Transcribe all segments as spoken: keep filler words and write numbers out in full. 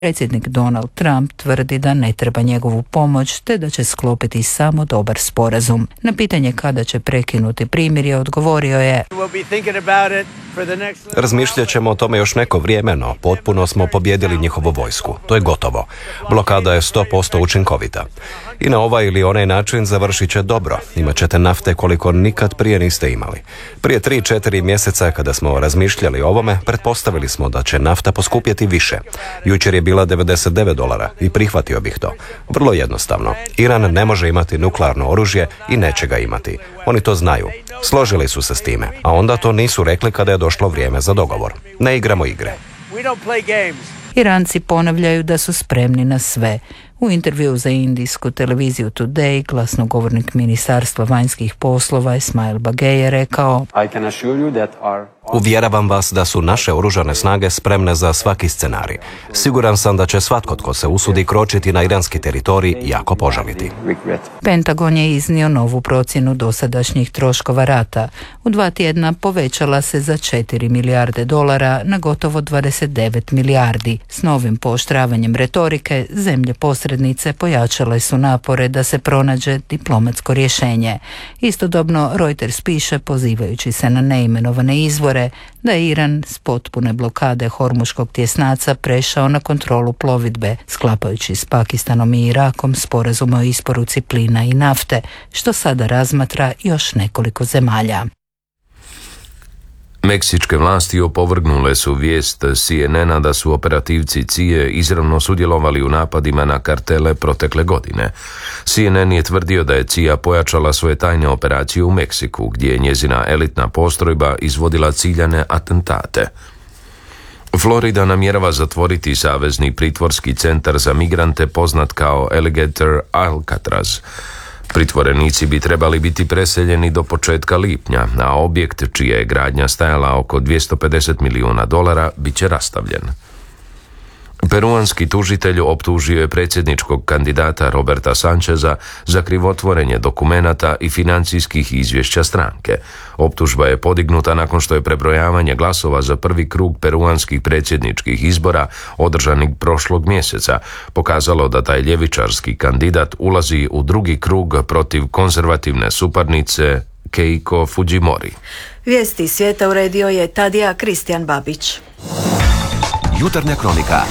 Predsjednik Donald Trump tvrdi da ne treba njegovu pomoć te da će sklopiti samo dobar sporazum. Na pitanje kada će prekinuti primirje odgovorio je: Razmišljat ćemo o tome još neko vrijeme, no potpuno smo pobjedili njihovu vojsku. To je gotovo. Blokada je sto posto učinkovita. I na ovaj ili onaj način završit će dobro. Imat ćete nafte koliko nikad prije niste imali. Prije tri četiri mjeseca kada smo razmišljali o ovome, pretpostavili smo da će nafta poskupjeti više. Jučer je bila devedeset devet dolara i prihvatio bih to. Vrlo jednostavno. Iran ne može imati nuklearno oružje i neće ga imati. Oni to znaju. Složili su se s time, a onda to nisu rekli kada je došlo vrijeme za dogovor. Ne igramo igre. Iranci ponavljaju da su spremni na sve. U intervjuu za indijsku televiziju Today glasnogovornik Ministarstva vanjskih poslova Ismail Bagay je rekao: Uvjeravam vas da su naše oružane snage spremne za svaki scenarij. Siguran sam da će svatko tko se usudi kročiti na iranski teritorij jako požaliti. Pentagon je iznio novu procjenu dosadašnjih troškova rata. U dva tjedna povećala se za četiri milijarde dolara na gotovo dvadeset devet milijardi. S novim pooštravanjem retorike zemlje posrednice pojačale su napore da se pronađe diplomatsko rješenje. Istodobno Reuters piše, pozivajući se na neimenovane izvore, da je Iran s potpune blokade Hormuškog tjesnaca prešao na kontrolu plovidbe, sklapajući s Pakistanom i Irakom sporazum o isporuci plina i nafte, što sada razmatra još nekoliko zemalja. Meksičke vlasti opovrgnule su vijest C N N-a da su operativci C I A izravno sudjelovali u napadima na kartele protekle godine. C N N je tvrdio da je C I A pojačala svoje tajne operacije u Meksiku, gdje je njezina elitna postrojba izvodila ciljane atentate. Florida namjerava zatvoriti savezni pritvorski centar za migrante poznat kao Alligator Alcatraz. Pritvorenici bi trebali biti preseljeni do početka lipnja, a objekt čija je gradnja stajala oko dvjesto pedeset milijuna dolara bit će rastavljen. Peruanski tužitelj optužio je predsjedničkog kandidata Roberta Sancheza za krivotvorenje dokumenata i financijskih izvješća stranke. Optužba je podignuta nakon što je prebrojavanje glasova za prvi krug peruanskih predsjedničkih izbora održanih prošlog mjeseca pokazalo da taj ljevičarski kandidat ulazi u drugi krug protiv konzervativne suparnice Keiko Fujimori. Vijesti svijeta uredio je Tadija Kristijan Babić. Jutarnja kronika.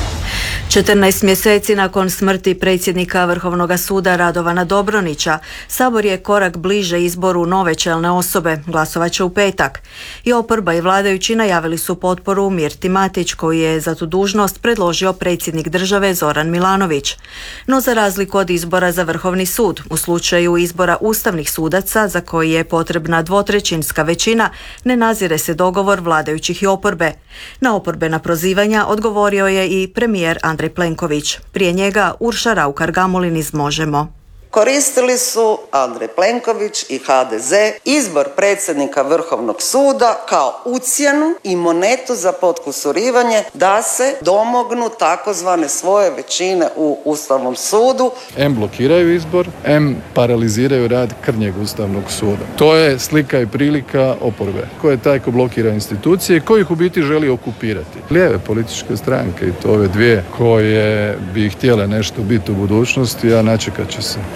četrnaest mjeseci nakon smrti predsjednika Vrhovnog suda Radovana Dobronića, Sabor je korak bliže izboru nove čelne osobe, glasovat će u petak. I oporba i vladajući najavili su potporu Mirti Matić, koju je za tu dužnost predložio predsjednik države Zoran Milanović. No za razliku od izbora za Vrhovni sud, u slučaju izbora ustavnih sudaca, za koji je potrebna dvotrećinska većina, ne nazire se dogovor vladajućih i oporbe. Na oporbena prozivanja odgovorio je i premijer Andrej Plenković. Prije njega Urša Raukar-Gamulin iz Možemo. Koristili su Andrej Plenković i H D Z izbor predsjednika Vrhovnog suda kao ucjenu i monetu za potkusurivanje da se domognu takozvane svoje većine u Ustavnom sudu. Em blokiraju izbor, em paraliziraju rad krnjeg Ustavnog suda. To je slika i prilika oporbe. Ko je taj ko blokira institucije i ko ih u biti želi okupirati? Lijeve političke stranke, i to ove dvije koje bi htjele nešto biti u budućnosti, a načekat će se.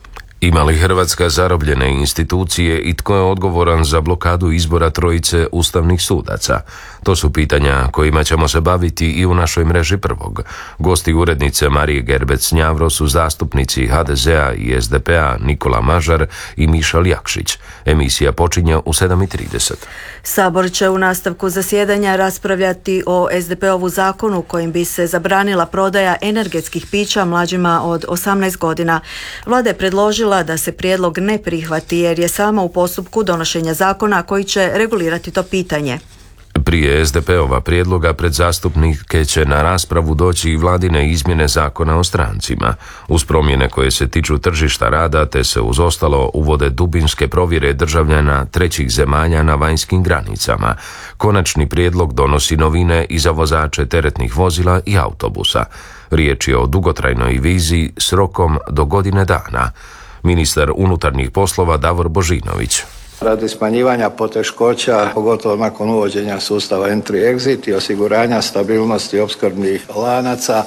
Ima li Hrvatska zarobljene institucije i tko je odgovoran za blokadu izbora trojice ustavnih sudaca? To su pitanja kojima ćemo se baviti i u našoj mreži Prvog. Gosti urednice Marije Gerbec-Njavro su zastupnici H D Z-a i S D P-a Nikola Mažar i Mišal Jakšić. Emisija počinje u sedam i trideset. Sabor će u nastavku zasjedanja raspravljati o S D P-ovu zakonu kojim bi se zabranila prodaja energetskih pića mlađima od osamnaest godina. Vlada je predložila da se prijedlog ne prihvati jer je sama u postupku donošenja zakona koji će regulirati to pitanje. Prije S D P-ova prijedloga pred zastupnike će na raspravu doći i vladine izmjene zakona o strancima. Uz promjene koje se tiču tržišta rada te se uz ostalo uvode dubinske provjere državljana trećih zemalja na vanjskim granicama. Konačni prijedlog donosi novine i za vozače teretnih vozila i autobusa. Riječ je o dugotrajnoj viziji s rokom do godine dana. Ministar unutarnjih poslova Davor Božinović. Radi smanjivanja poteškoća, pogotovo nakon uvođenja sustava entry-exit i osiguranja stabilnosti opskrbnih lanaca,